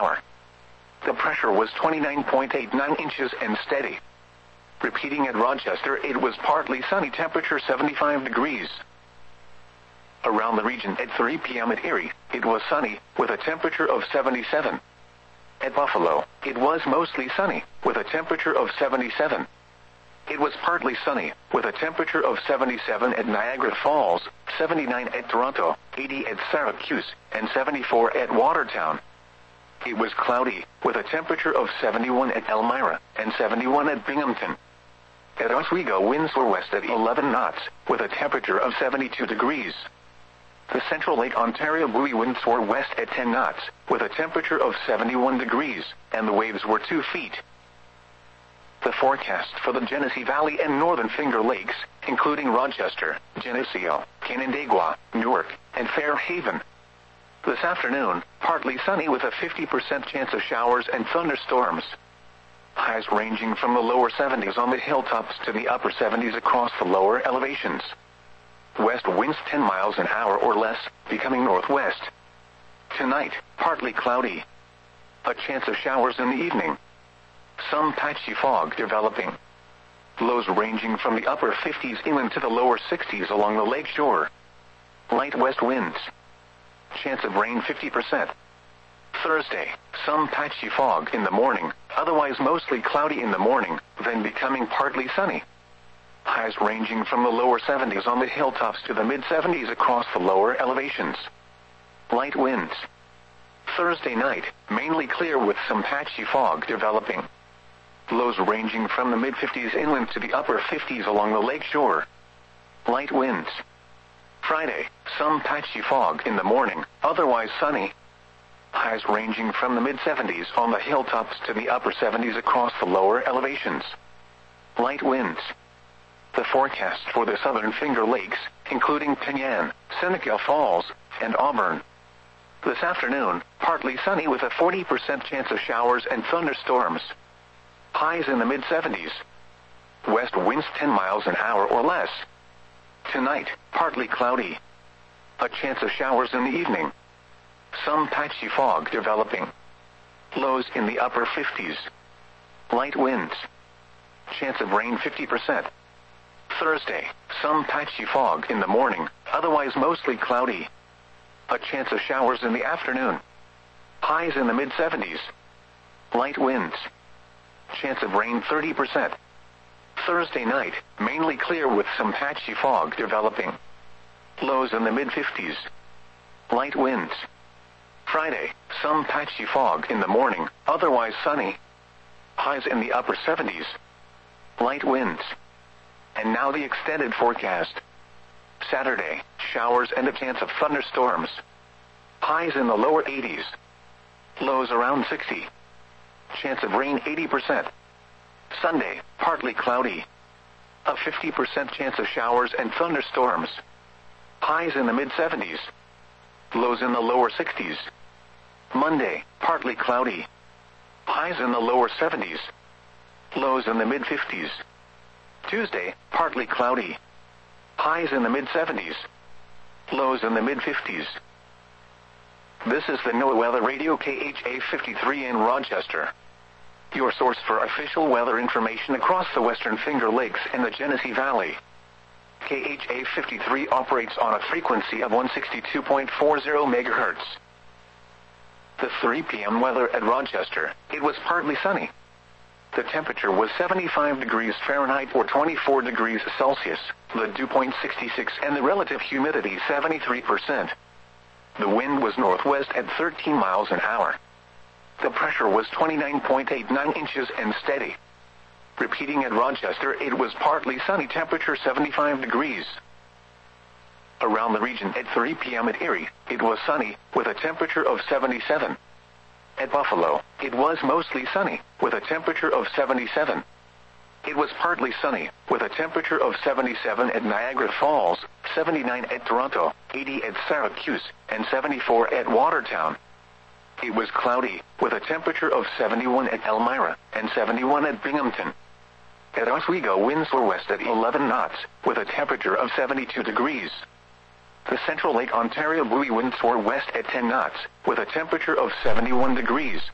hour. The pressure was 29.89 inches and steady. Repeating at Rochester, it was partly sunny, temperature 75 degrees. Around the region at 3 p.m. at Erie, it was sunny, with a temperature of 77. At Buffalo, it was mostly sunny, with a temperature of 77. It was partly sunny, with a temperature of 77 at Niagara Falls, 79 at Toronto, 80 at Syracuse, and 74 at Watertown. It was cloudy, with a temperature of 71 at Elmira, and 71 at Binghamton. At Oswego, winds were west at 11 knots, with a temperature of 72 degrees. The Central Lake Ontario buoy winds were west at 10 knots, with a temperature of 71 degrees, and the waves were 2 feet. The forecast for the Genesee Valley and Northern Finger Lakes, including Rochester, Geneseo, Canandaigua, Newark, and Fairhaven. This afternoon, partly sunny with a 50% chance of showers and thunderstorms. Highs ranging from the lower 70s on the hilltops to the upper 70s across the lower elevations. West winds 10 miles an hour or less, becoming northwest. Tonight, partly cloudy. A chance of showers in the evening. Some patchy fog developing. Lows ranging from the upper 50s inland to the lower 60s along the lake shore. Light west winds. Chance of rain 50%. Thursday, some patchy fog in the morning, otherwise mostly cloudy in the morning, then becoming partly sunny. Highs ranging from the lower 70s on the hilltops to the mid-70s across the lower elevations. Light winds. Thursday night, mainly clear with some patchy fog developing. Lows ranging from the mid-50s inland to the upper 50s along the lake shore. Light winds. Friday, some patchy fog in the morning, otherwise sunny. Highs ranging from the mid-70s on the hilltops to the upper 70s across the lower elevations. Light winds. The forecast for the Southern Finger Lakes, including Penyan, Seneca Falls, and Auburn. This afternoon, partly sunny with a 40% chance of showers and thunderstorms. Highs in the mid-70s. West winds 10 miles an hour or less. Tonight, partly cloudy. A chance of showers in the evening. Some patchy fog developing. Lows in the upper 50s. Light winds. Chance of rain 50%. Thursday, some patchy fog in the morning, otherwise mostly cloudy. A chance of showers in the afternoon. Highs in the mid-70s. Light winds. Chance of rain 30%. Thursday night, mainly clear with some patchy fog developing. Lows in the mid-50s. Light winds. Friday, some patchy fog in the morning, otherwise sunny. Highs in the upper 70s. Light winds. And now the extended forecast. Saturday, showers and a chance of thunderstorms. Highs in the lower 80s. Lows around 60. Chance of rain 80%. Sunday, partly cloudy. A 50% chance of showers and thunderstorms. Highs in the mid-70s. Lows in the lower 60s. Monday, partly cloudy. Highs in the lower 70s. Lows in the mid-50s. Tuesday, partly cloudy. Highs in the mid-70s. Lows in the mid-50s. This is the NOAA Weather Radio KHA 53 in Rochester. Your source for official weather information across the Western Finger Lakes and the Genesee Valley. KHA 53 operates on a frequency of 162.40 MHz. The 3 p.m. weather at Rochester, it was partly sunny. The temperature was 75 degrees Fahrenheit or 24 degrees Celsius, the dew point 66 and the relative humidity 73%. The wind was northwest at 13 miles an hour. The pressure was 29.89 inches and steady. Repeating at Rochester, it was partly sunny, temperature 75 degrees. Around the region at 3 p.m. at Erie, it was sunny, with a temperature of 77. At Buffalo, it was mostly sunny, with a temperature of 77. It was partly sunny, with a temperature of 77 at Niagara Falls, 79 at Toronto, 80 at Syracuse, and 74 at Watertown. It was cloudy, with a temperature of 71 at Elmira, and 71 at Binghamton. At Oswego, winds were west at 11 knots, with a temperature of 72 degrees. The Central Lake Ontario buoy winds were west at 10 knots, with a temperature of 71 degrees.